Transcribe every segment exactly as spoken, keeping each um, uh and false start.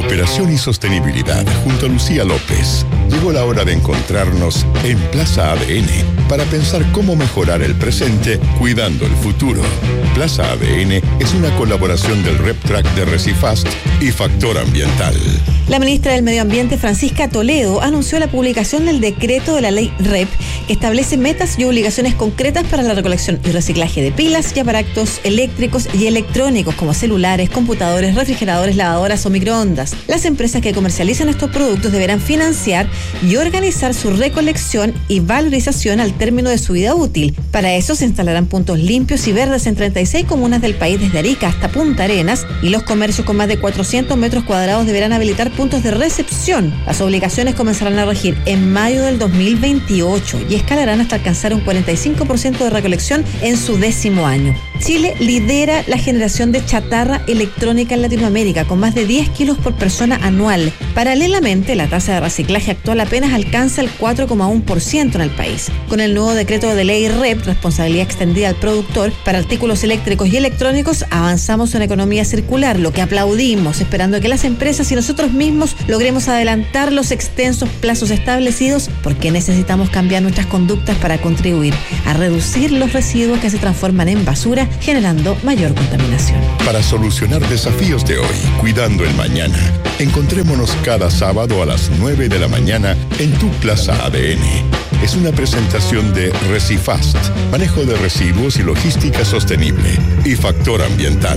Cooperación y sostenibilidad junto a Lucía López. Llegó la hora de encontrarnos en Plaza A D N para pensar cómo mejorar el presente cuidando el futuro. Plaza A D N es una colaboración del RepTrak de Recifast y Factor Ambiental. La ministra del Medio Ambiente, Francisca Toledo, anunció la publicación del decreto de la ley R E P que establece metas y obligaciones concretas para la recolección y reciclaje de pilas y aparatos eléctricos y electrónicos como celulares, computadores, refrigeradores, lavadoras o microondas. Las empresas que comercializan estos productos deberán financiar y organizar su recolección y valorización al término de su vida útil. Para eso se instalarán puntos limpios y verdes en treinta y seis comunas del país, desde Arica hasta Punta Arenas, y los comercios con más de cuatrocientos metros cuadrados deberán habilitar puntos de recepción. Las obligaciones comenzarán a regir en mayo del dos mil veintiocho y escalarán hasta alcanzar un cuarenta y cinco por ciento de recolección en su décimo año. Chile lidera la generación de chatarra electrónica en Latinoamérica, con más de diez kilos por persona anual. Paralelamente, la tasa de reciclaje actual apenas alcanza el cuatro coma uno por ciento en el país. Con el nuevo decreto de ley R E P, responsabilidad extendida al productor, para artículos eléctricos y electrónicos, avanzamos en economía circular, lo que aplaudimos, esperando que las empresas y nosotros mismos logremos adelantar los extensos plazos establecidos, porque necesitamos cambiar nuestras conductas para contribuir a reducir los residuos que se transforman en basura, generando mayor contaminación. Para solucionar desafíos de hoy, cuidando el mañana, encontrémonos cada sábado a las nueve de la mañana en tu Plaza A D N. Es una presentación de Recifast, manejo de residuos y logística sostenible, y Factor Ambiental.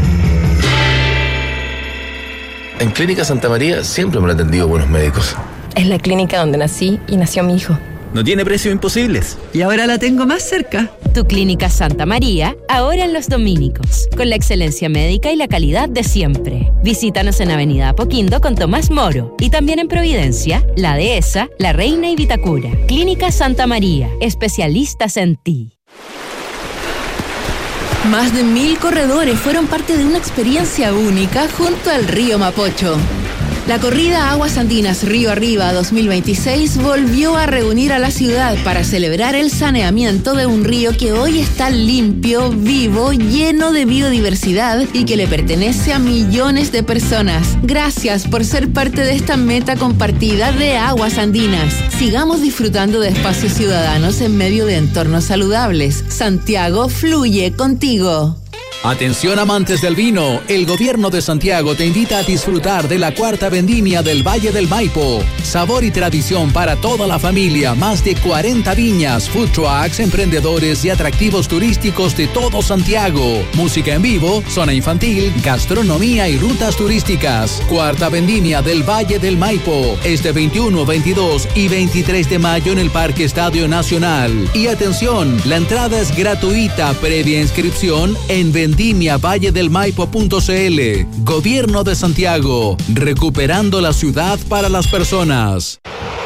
En Clínica Santa María siempre me han atendido buenos médicos. Es la clínica donde nací y nació mi hijo. No tiene precios imposibles. Y ahora la tengo más cerca. Tu Clínica Santa María, ahora en Los Dominicos, con la excelencia médica y la calidad de siempre. Visítanos en Avenida Apoquindo con Tomás Moro y también en Providencia, La Dehesa, La Reina y Vitacura. Clínica Santa María, especialistas en ti. Más de mil corredores fueron parte de una experiencia única junto al río Mapocho. La corrida Aguas Andinas Río Arriba dos mil veintiséis volvió a reunir a la ciudad para celebrar el saneamiento de un río que hoy está limpio, vivo, lleno de biodiversidad y que le pertenece a millones de personas. Gracias por ser parte de esta meta compartida de Aguas Andinas. Sigamos disfrutando de espacios ciudadanos en medio de entornos saludables. Santiago fluye contigo. Atención amantes del vino, el gobierno de Santiago te invita a disfrutar de la cuarta vendimia del Valle del Maipo. Sabor y tradición para toda la familia, más de cuarenta viñas, food trucks, emprendedores y atractivos turísticos de todo Santiago. Música en vivo, zona infantil, gastronomía y rutas turísticas. Cuarta vendimia del Valle del Maipo, este veintiuno, veintidós y veintitrés de mayo en el Parque Estadio Nacional. Y atención, la entrada es gratuita, previa inscripción en vendimia valle del maipo punto c l. Gobierno de Santiago, recuperando la ciudad para las personas.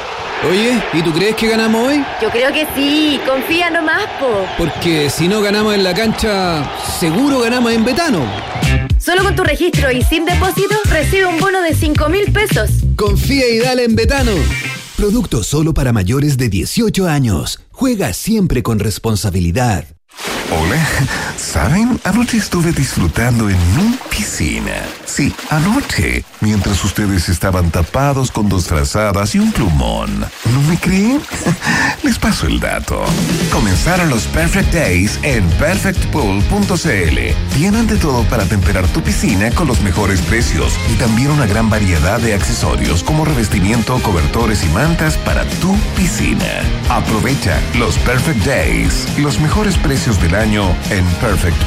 Oye, ¿y tú crees que ganamos hoy? Yo creo que sí, confía nomás, po. Porque si no ganamos en la cancha, seguro ganamos en Betano. Solo con tu registro y sin depósito, recibe un bono de cinco mil pesos. Confía y dale en Betano. Producto solo para mayores de dieciocho años. Juega siempre con responsabilidad. Hola, ¿saben? Anoche estuve disfrutando en mi piscina. Sí, anoche, mientras ustedes estaban tapados con dos frazadas y un plumón. ¿No me creen? Les paso el dato. Comenzaron los Perfect Days en perfect pool punto c l. Tienen de todo para temperar tu piscina con los mejores precios y también una gran variedad de accesorios como revestimiento, cobertores y mantas para tu piscina. Aprovecha los Perfect Days, los mejores precios del año en Perfect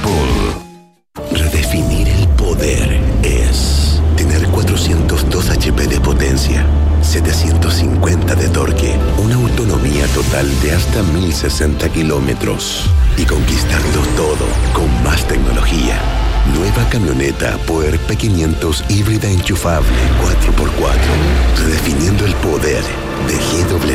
Pool. Redefinir el poder es tener cuatrocientos dos hachas de potencia, setecientos cincuenta de torque, una autonomía total de hasta mil sesenta kilómetros y conquistarlo todo con más tecnología. Nueva camioneta Power P quinientos híbrida enchufable cuatro por cuatro. Redefiniendo el poder de G W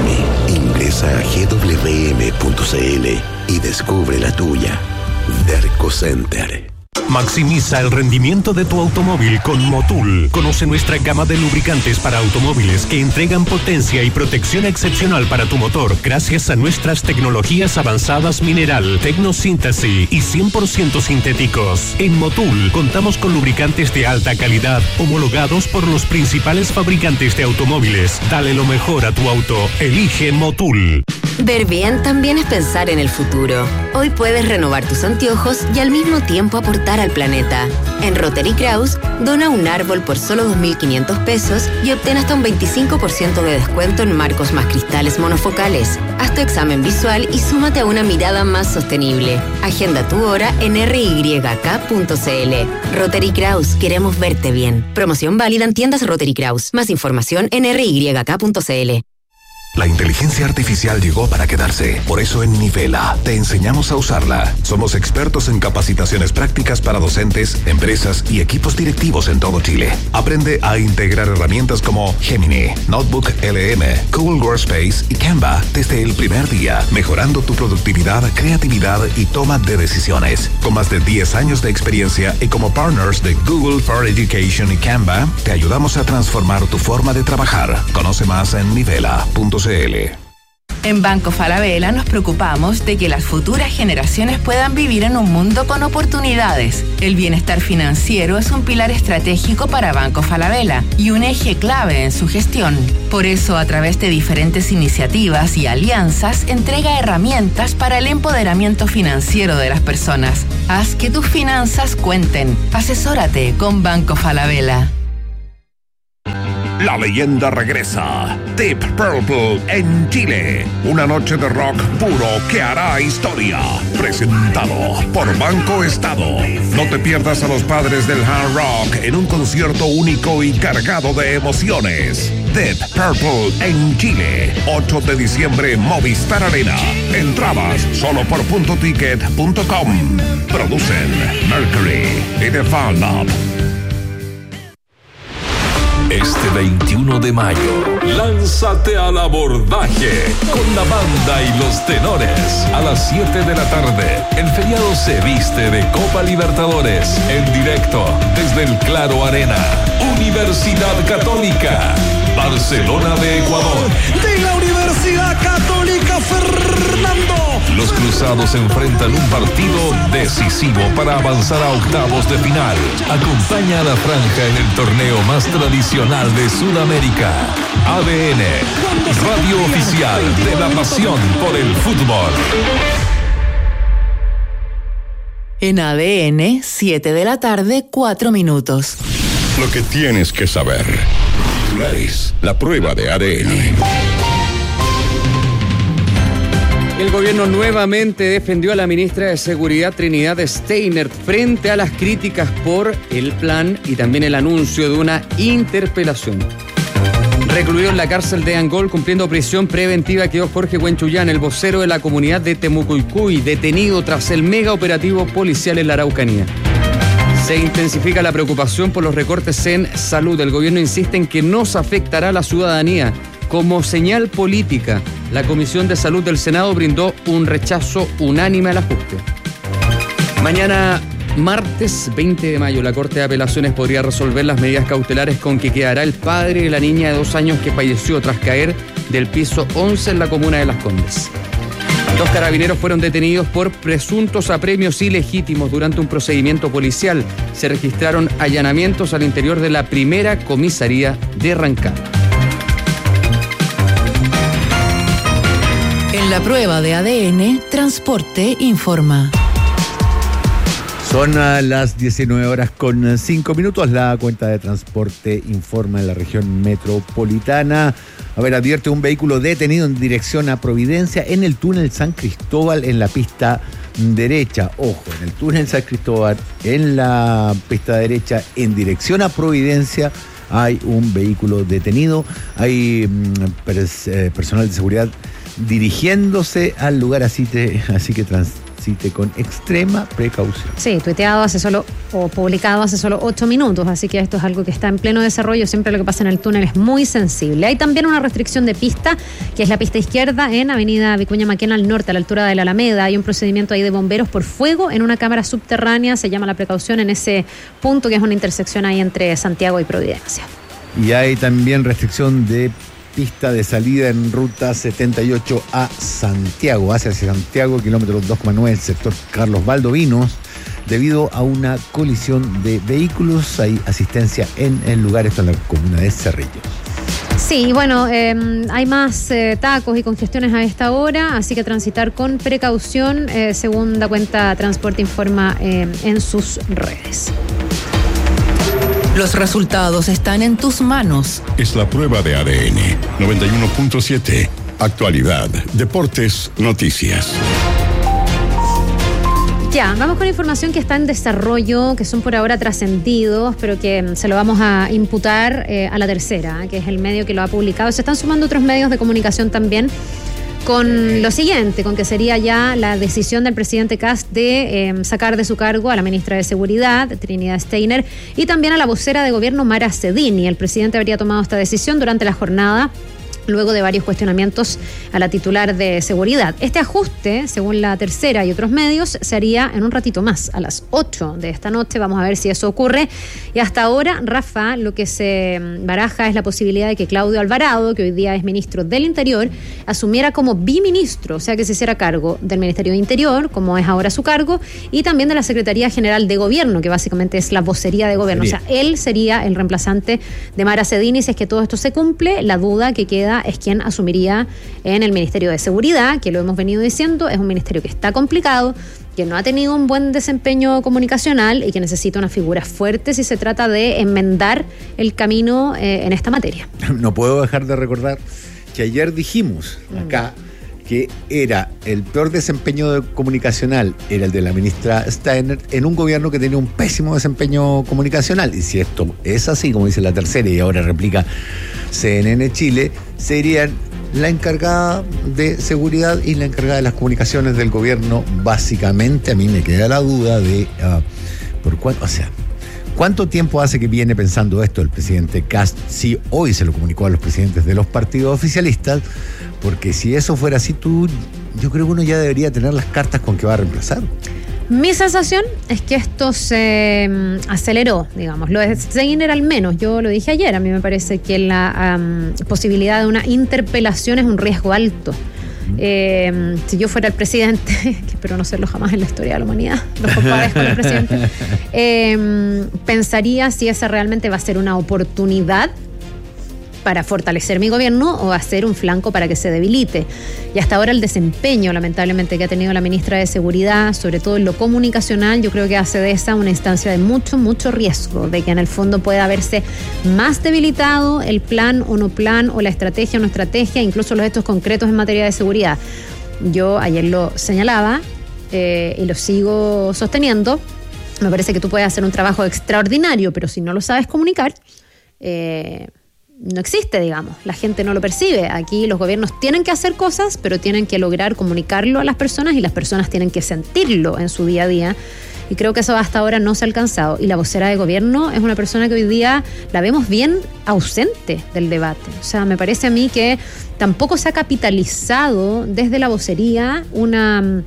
M. Ingresa a g w m punto c l y descubre la tuya. Derco Center. Maximiza el rendimiento de tu automóvil con Motul. Conoce nuestra gama de lubricantes para automóviles que entregan potencia y protección excepcional para tu motor gracias a nuestras tecnologías avanzadas mineral, tecnosíntesis y cien por ciento sintéticos. En Motul contamos con lubricantes de alta calidad homologados por los principales fabricantes de automóviles. Dale lo mejor a tu auto. Elige Motul. Ver bien también es pensar en el futuro. Hoy puedes renovar tus anteojos y al mismo tiempo aportar al planeta. En Rotary Kraus, dona un árbol por solo dos mil quinientos pesos y obtén hasta un veinticinco por ciento de descuento en marcos más cristales monofocales. Haz tu examen visual y súmate a una mirada más sostenible. Agenda tu hora en r y k punto c l. Rotary Kraus, queremos verte bien. Promoción válida en tiendas Rotary Kraus. Más información en r y k punto c l. La inteligencia artificial llegó para quedarse. Por eso en Nivela te enseñamos a usarla. Somos expertos en capacitaciones prácticas para docentes, empresas y equipos directivos en todo Chile. Aprende a integrar herramientas como Gemini, Notebook L M, Google Workspace y Canva desde el primer día, mejorando tu productividad, creatividad y toma de decisiones. Con más de diez años de experiencia y como partners de Google for Education y Canva, te ayudamos a transformar tu forma de trabajar. Conoce más en nivela punto c l. En Banco Falabella nos preocupamos de que las futuras generaciones puedan vivir en un mundo con oportunidades. El bienestar financiero es un pilar estratégico para Banco Falabella y un eje clave en su gestión. Por eso, a través de diferentes iniciativas y alianzas, entrega herramientas para el empoderamiento financiero de las personas. Haz que tus finanzas cuenten. Asesórate con Banco Falabella. La leyenda regresa. Deep Purple en Chile. Una noche de rock puro que hará historia. Presentado por Banco Estado. No te pierdas a los padres del hard rock en un concierto único y cargado de emociones. Deep Purple en Chile. ocho de diciembre, Movistar Arena. Entradas solo por punto ticket punto com. Producen Mercury y The Fan Lab. Este veintiuno de mayo, lánzate al abordaje con la banda y los tenores. A las siete de la tarde, el feriado se viste de Copa Libertadores. En directo, desde el Claro Arena. Universidad Católica. Barcelona de Ecuador. De la Universidad Católica, Fernando. Los cruzados enfrentan un partido decisivo para avanzar a octavos de final. Acompaña a la franja en el torneo más tradicional de Sudamérica. A D N, radio oficial de la pasión por el fútbol. En A D N, siete de la tarde, cuatro minutos. Lo que tienes que saber. La prueba de A D N. El gobierno nuevamente defendió a la ministra de Seguridad Trinidad Steiner frente a las críticas por el plan y también el anuncio de una interpelación. Recluido en la cárcel de Angol cumpliendo prisión preventiva quedó Jorge Huenchuyán, el vocero de la comunidad de Temucuicui, detenido tras el mega operativo policial en la Araucanía. Se intensifica la preocupación por los recortes en salud. El gobierno insiste en que no se afectará a la ciudadanía. Como señal política, la Comisión de Salud del Senado brindó un rechazo unánime al ajuste. Mañana, martes veinte de mayo, la Corte de Apelaciones podría resolver las medidas cautelares con que quedará el padre de la niña de dos años que falleció tras caer del piso once en la comuna de Las Condes. Dos carabineros fueron detenidos por presuntos apremios ilegítimos durante un procedimiento policial. Se registraron allanamientos al interior de la primera comisaría de Rancagua. En la prueba de A D N, Transporte informa. Son a las diecinueve horas con cinco minutos. La cuenta de Transporte informa en la región metropolitana. A ver, advierte un vehículo detenido en dirección a Providencia en el túnel San Cristóbal en la pista derecha. Ojo, en el túnel San Cristóbal en la pista derecha en dirección a Providencia hay un vehículo detenido. Hay pers- eh, personal de seguridad dirigiéndose al lugar, así, te, así que trans, transite con extrema precaución. Sí, tuiteado hace solo, o publicado hace solo ocho minutos, así que esto es algo que está en pleno desarrollo. Siempre lo que pasa en el túnel es muy sensible. Hay también una restricción de pista, que es la pista izquierda en Avenida Vicuña Maquena al norte, a la altura de la Alameda. Hay un procedimiento ahí de bomberos por fuego en una cámara subterránea, se llama la precaución en ese punto, que es una intersección ahí entre Santiago y Providencia. Y hay también restricción de pista de salida en ruta setenta y ocho a Santiago, hacia Santiago, kilómetro dos coma nueve, el sector Carlos Valdovinos, debido a una colisión de vehículos. Hay asistencia en el lugar, esto en la comuna de Cerrillos. Sí, bueno, eh, hay más eh, tacos y congestiones a esta hora, así que transitar con precaución, eh, según da cuenta Transporte Informa eh, en sus redes. Los resultados están en tus manos. Es la prueba de A D N. noventa y uno punto siete. Actualidad, deportes, noticias. Ya, vamos con información que está en desarrollo, que son por ahora trascendidos, pero que se lo vamos a imputar eh, a La Tercera, que es el medio que lo ha publicado. Se están sumando otros medios de comunicación también, con lo siguiente, con que sería ya la decisión del presidente Kast de eh, sacar de su cargo a la ministra de Seguridad, Trinidad Steiner, y también a la vocera de gobierno, Mara Cedini. El presidente habría tomado esta decisión durante la jornada, luego de varios cuestionamientos a la titular de Seguridad. Este ajuste, según La Tercera y otros medios, se haría en un ratito más, a las ocho de esta noche. Vamos a ver si eso ocurre. Y hasta ahora, Rafa, lo que se baraja es la posibilidad de que Claudio Alvarado, que hoy día es ministro del Interior, asumiera como biministro, o sea, que se hiciera cargo del Ministerio de Interior, como es ahora su cargo, y también de la Secretaría General de Gobierno, que básicamente es la vocería de gobierno. Sería. O sea, él sería el reemplazante de Mara Cedini. Si es que todo esto se cumple, la duda que queda es quién asumiría en el Ministerio de Seguridad, que lo hemos venido diciendo, es un ministerio que está complicado, que no ha tenido un buen desempeño comunicacional y que necesita una figura fuerte si se trata de enmendar el camino eh, en esta materia. No puedo dejar de recordar que ayer dijimos acá mm. que era el peor desempeño comunicacional, era el de la ministra Steiner, en un gobierno que tenía un pésimo desempeño comunicacional. Y si esto es así, como dice La Tercera, y ahora replica C N N Chile, serían la encargada de seguridad y la encargada de las comunicaciones del gobierno. Básicamente, a mí me queda la duda de uh, por cuánto, o sea, ¿cuánto tiempo hace que viene pensando esto el presidente Kast? Si hoy se lo comunicó a los presidentes de los partidos oficialistas, porque si eso fuera así, tú, yo creo que uno ya debería tener las cartas con que va a reemplazar. Mi sensación es que esto se um, aceleró, digamos. Lo de Steiner al menos, yo lo dije ayer, a mí me parece que la um, posibilidad de una interpelación es un riesgo alto. Eh, si yo fuera el presidente, que espero no serlo jamás en la historia de la humanidad, los compadezco con el presidente, eh, pensaría si esa realmente va a ser una oportunidad para fortalecer mi gobierno o hacer un flanco para que se debilite. Y hasta ahora el desempeño, lamentablemente, que ha tenido la ministra de Seguridad, sobre todo en lo comunicacional, yo creo que hace de esa una instancia de mucho, mucho riesgo, de que en el fondo pueda verse más debilitado el plan o no plan, o la estrategia o no estrategia, incluso los hechos concretos en materia de seguridad. Yo ayer lo señalaba eh, y lo sigo sosteniendo. Me parece que tú puedes hacer un trabajo extraordinario, pero si no lo sabes comunicar, eh, no existe, digamos, la gente no lo percibe. Aquí los gobiernos tienen que hacer cosas, pero tienen que lograr comunicarlo a las personas y las personas tienen que sentirlo en su día a día. Y creo que eso hasta ahora no se ha alcanzado. Y la vocera de gobierno es una persona que hoy día la vemos bien ausente del debate. O sea, me parece a mí que tampoco se ha capitalizado desde la vocería una...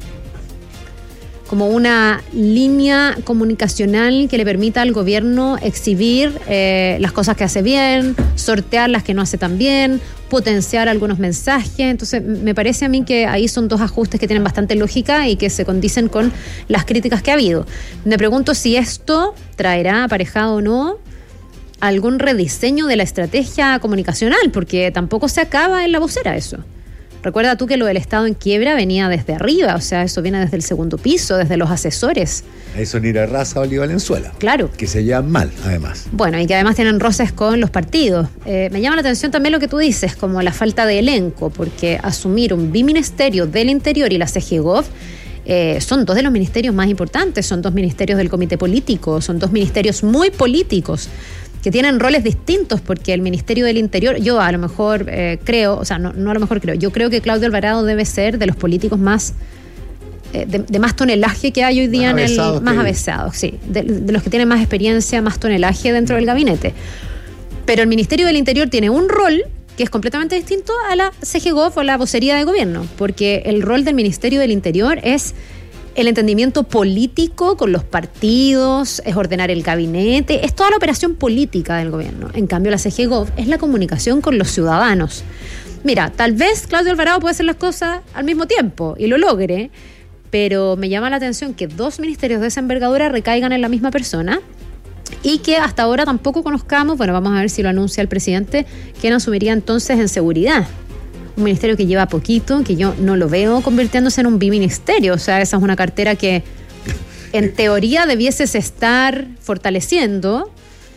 como una línea comunicacional que le permita al gobierno exhibir eh, las cosas que hace bien, sortear las que no hace tan bien, potenciar algunos mensajes. Entonces, me parece a mí que ahí son dos ajustes que tienen bastante lógica y que se condicen con las críticas que ha habido. Me pregunto si esto traerá aparejado o no algún rediseño de la estrategia comunicacional, porque tampoco se acaba en la vocera eso. Recuerda tú que lo del Estado en quiebra venía desde arriba, o sea, eso viene desde el segundo piso, desde los asesores. Eso ni la raza Oli Valenzuela. Claro. Que se llevan mal, además. Bueno, y que además tienen roces con los partidos. Eh, me llama la atención también lo que tú dices, como la falta de elenco, porque asumir un biministerio del Interior y la C G Gov eh, son dos de los ministerios más importantes, son dos ministerios del comité político, son dos ministerios muy políticos, que tienen roles distintos, porque el Ministerio del Interior, yo a lo mejor eh, creo, o sea, no, no a lo mejor creo, yo creo que Claudio Alvarado debe ser de los políticos más eh, de, de más tonelaje que hay hoy día Más en el avesados más que- avesados, sí, de, de los que tienen más experiencia, más tonelaje dentro del gabinete. Pero el Ministerio del Interior tiene un rol que es completamente distinto a la C G Gov o la vocería de gobierno, porque el rol del Ministerio del Interior es el entendimiento político con los partidos, es ordenar el gabinete, es toda la operación política del gobierno. En cambio, la C G Gov es la comunicación con los ciudadanos. Mira, tal vez Claudio Alvarado puede hacer las cosas al mismo tiempo y lo logre, pero me llama la atención que dos ministerios de esa envergadura recaigan en la misma persona y que hasta ahora tampoco conozcamos, bueno, vamos a ver si lo anuncia el presidente, quién asumiría entonces en seguridad. Un ministerio que lleva poquito, que yo no lo veo convirtiéndose en un biministerio. O sea, esa es una cartera que en teoría debieses estar fortaleciendo.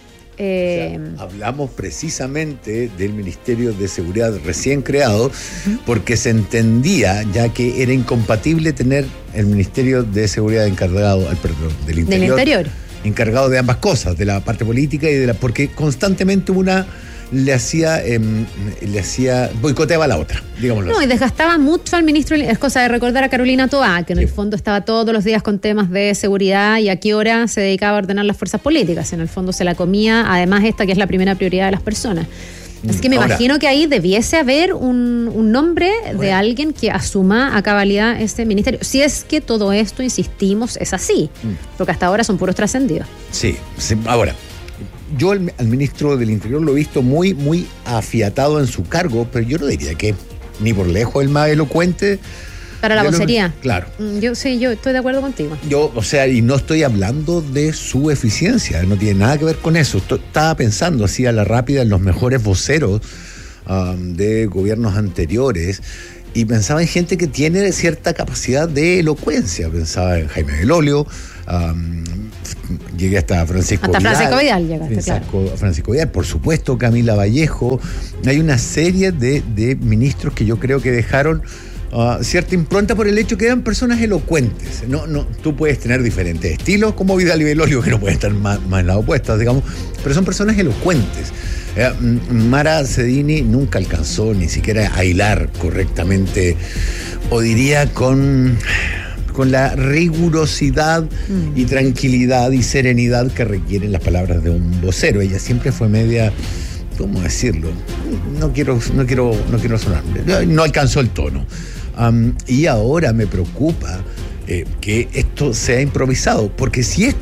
Eh, O sea, hablamos precisamente del Ministerio de Seguridad recién creado, uh-huh. porque se entendía ya que era incompatible tener el Ministerio de Seguridad encargado, al perdón, del Interior, del interior. encargado de ambas cosas, de la parte política y de la, porque constantemente una le hacía, eh, le hacía, boicoteaba a la otra, digámoslo No, así. y desgastaba mucho al ministro. Es cosa de recordar a Carolina Toá, que en sí. el fondo estaba todos los días con temas de seguridad y a qué hora se dedicaba a ordenar las fuerzas políticas. En el fondo se la comía, además esta que es la primera prioridad de las personas. Así que me ahora, imagino que ahí debiese haber un, un nombre bueno. de alguien que asuma a cabalidad este ministerio. Si es que todo esto, insistimos, es así. Mm. Porque hasta ahora son puros trascendidos. Sí, sí, ahora... Yo al, al ministro del Interior lo he visto muy, muy afiatado en su cargo, pero yo no diría que ni por lejos el más elocuente. Para la vocería. Los, claro. Yo sí, yo estoy de acuerdo contigo. Yo, o sea, y no estoy hablando de su eficiencia, no tiene nada que ver con eso. Estoy, estaba pensando así a la rápida en los mejores voceros um, de gobiernos anteriores y pensaba en gente que tiene cierta capacidad de elocuencia. Pensaba en Jaime Belolio, um, llegué hasta Francisco hasta Vidal. Francisco Vidal llegaste, Francisco, claro. Francisco Vidal, por supuesto, Camila Vallejo. Hay una serie de, de ministros que yo creo que dejaron uh, cierta impronta por el hecho que eran personas elocuentes. No, no, tú puedes tener diferentes estilos, como Vidal y Belolio, que no pueden estar más, más en las opuestas, digamos, pero son personas elocuentes. Eh, Mara Cedini nunca alcanzó ni siquiera a hilar correctamente, o diría con... con la rigurosidad mm. y tranquilidad y serenidad que requieren las palabras de un vocero. Ella siempre fue media, ¿cómo decirlo? No quiero, no quiero, no quiero sonar, no alcanzó el tono. Um, y ahora me preocupa eh, que esto sea improvisado, porque si esto